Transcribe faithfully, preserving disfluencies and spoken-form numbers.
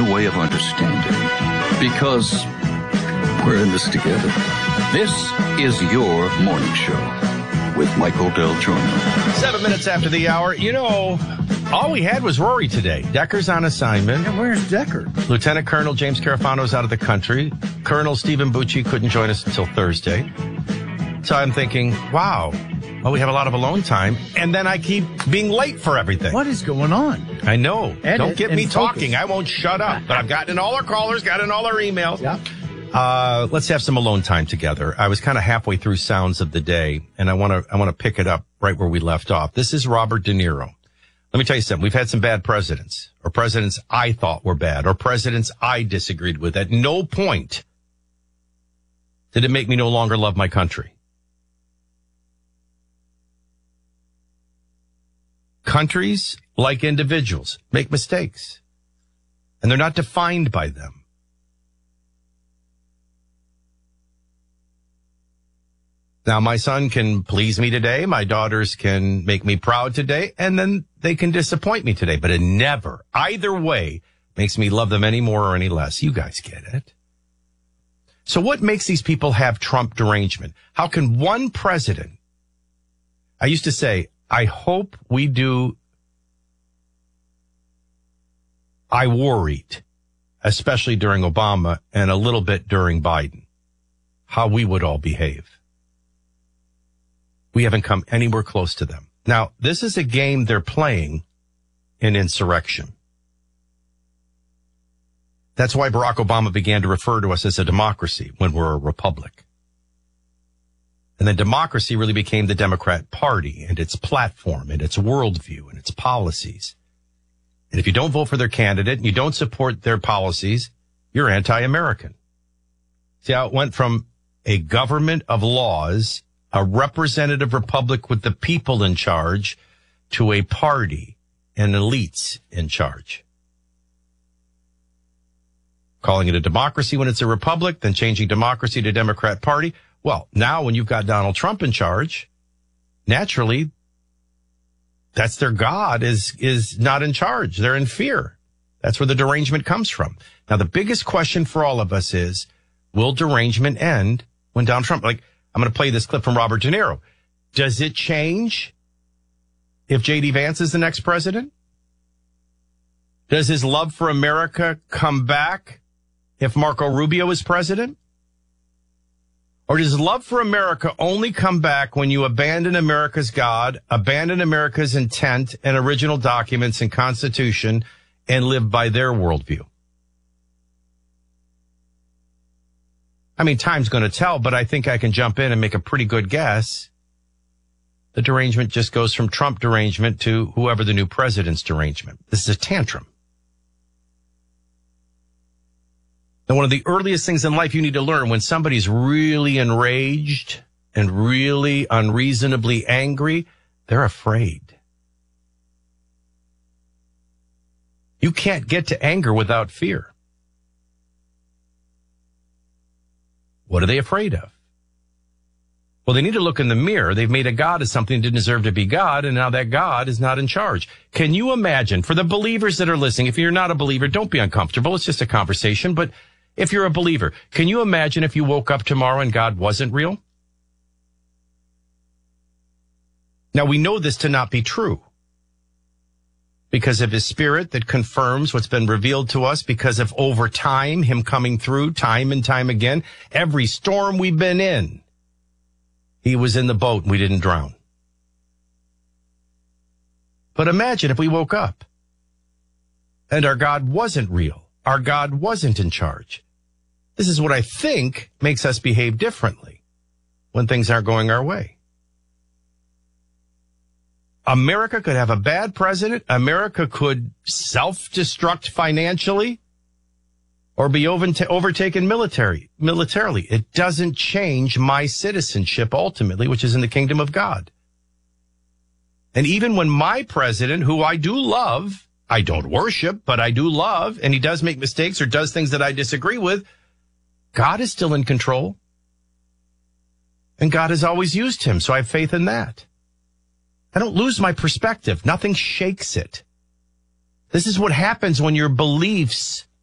new way of understanding. Because we're in this together. This is your morning show with Michael Del Giorno. Seven minutes after the hour. You know, all we had was Rory today. Decker's on assignment. Yeah, where's Decker? Lieutenant Colonel James Carafano's out of the country. Colonel Stephen Bucci couldn't join us until Thursday. So I'm thinking, wow, well, we have a lot of alone time. And then I keep being late for everything. What is going on? I know. Edit Don't get me and talking. focus. I won't shut up. But I've gotten in all our callers, gotten in all our emails. Yeah. Uh, let's have some alone time together. I was kind of halfway through Sounds of the Day, and I want to I want to pick it up right where we left off. This is Robert De Niro. Let me tell you something. We've had some bad presidents, or presidents I thought were bad, or presidents I disagreed with. At no point did it make me no longer love my country. Countries, like individuals, make mistakes, and they're not defined by them. Now, my son can please me today. My daughters can make me proud today, and then they can disappoint me today. But it never, either way, makes me love them any more or any less. You guys get it. So what makes these people have Trump derangement? How can one president, I used to say, I hope we do, I worried, especially during Obama and a little bit during Biden, how we would all behave. We haven't come anywhere close to them. Now, this is a game they're playing in insurrection. That's why Barack Obama began to refer to us as a democracy when we're a republic. And then democracy really became the Democrat Party and its platform and its worldview and its policies. And if you don't vote for their candidate and you don't support their policies, you're anti-American. See how it went from a government of laws, a representative republic with the people in charge, to a party and elites in charge. Calling it a democracy when it's a republic, then changing democracy to Democrat Party. Well, now when you've got Donald Trump in charge, naturally, that's their God is, is not in charge. They're in fear. That's where the derangement comes from. Now, the biggest question for all of us is, will derangement end when Donald Trump, like, I'm going to play this clip from Robert De Niro. Does it change if J D Vance is the next president? Does his love for America come back if Marco Rubio is president? Or does love for America only come back when you abandon America's God, abandon America's intent and original documents and Constitution, and live by their worldview? I mean, time's going to tell, but I think I can jump in and make a pretty good guess. The derangement just goes from Trump derangement to whoever the new president's derangement. This is a tantrum. And one of the earliest things in life you need to learn when somebody's really enraged and really unreasonably angry, they're afraid. You can't get to anger without fear. What are they afraid of? Well, they need to look in the mirror. They've made a God of something that didn't deserve to be God, and now that God is not in charge. Can you imagine, for the believers that are listening, if you're not a believer, don't be uncomfortable. It's just a conversation. But if you're a believer, can you imagine if you woke up tomorrow and God wasn't real? Now, we know this to not be true because of his spirit that confirms what's been revealed to us, because of over time, him coming through time and time again. Every storm we've been in, he was in the boat and we didn't drown. But imagine if we woke up and our God wasn't real. Our God wasn't in charge. This is what I think makes us behave differently when things aren't going our way. America could have a bad president. America could self-destruct financially or be overtaken military, militarily. It doesn't change my citizenship ultimately, which is in the kingdom of God. And even when my president, who I do love, I don't worship, but I do love, and he does make mistakes or does things that I disagree with, God is still in control. And God has always used him, so I have faith in that. I don't lose my perspective. Nothing shakes it. This is what happens when your beliefs